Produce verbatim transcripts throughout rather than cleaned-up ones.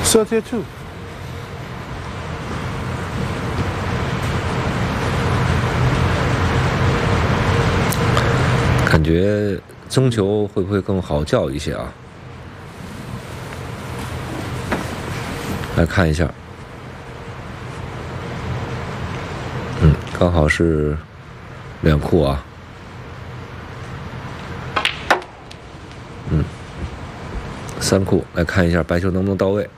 thirty-two。 感觉中球会不会更好叫一些啊？来看一下，嗯，刚好是两库啊，嗯，三库，来看一下白球能不能到位。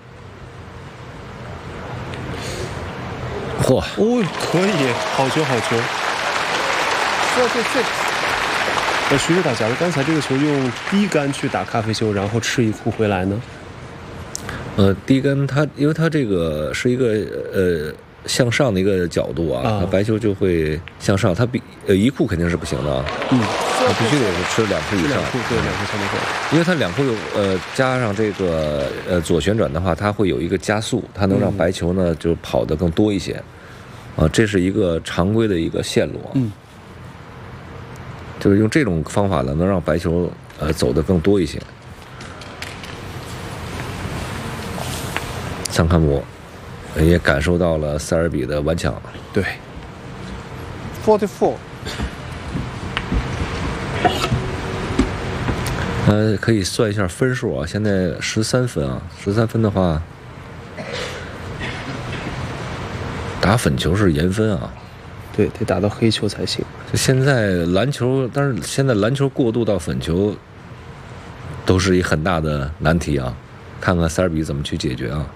嚯！ 哦，可以，好球好球。thirty-six。那徐指导，假如刚才这个球用低杆去打咖啡球，然后吃一库回来呢？ 呃，低杆它因为它这个是一个呃向上的一个角度啊， 啊那白球就会向上，它比呃一库肯定是不行的啊， 嗯， 它必须得是吃两库以上， 两库对两库才能够， 因为它两库有呃加上这个呃左旋转的话，它会有一个加速，它能让白球呢就跑得更多一些，啊，这是一个常规的一个线路啊， 嗯， 就是用这种方法呢，能让白球呃走得更多一些。桑坎姆也感受到了塞尔比的顽强。 对。forty-four。 呃，可以算一下分数啊，现在十三分啊，十三分的话，打粉球是严分啊。 对，得打到黑球才行。 就现在篮球，但是现在篮球过渡到粉球，都是一很大的难题啊。看看塞尔比怎么去解决啊。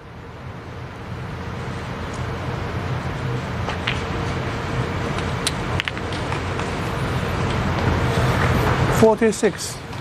forty-six。